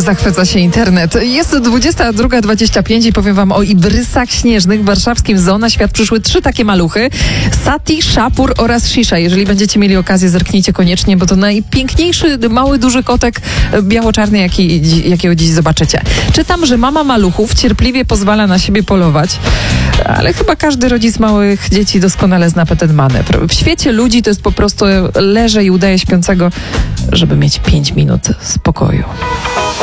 Zachwyca się internet. Jest 22:25 i powiem wam o ibrysach śnieżnych w warszawskim Zoo. Na świat przyszły 3 takie maluchy. Sati, Szapur oraz Shisha. Jeżeli będziecie mieli okazję, zerknijcie koniecznie, bo to najpiękniejszy, mały, duży kotek biało-czarny, jakiego dziś zobaczycie. Czytam, że mama maluchów cierpliwie pozwala na siebie polować, ale chyba każdy rodzic małych dzieci doskonale zna ten manewr. W świecie ludzi to jest po prostu leżę i udaję śpiącego, żeby mieć 5 minut spokoju.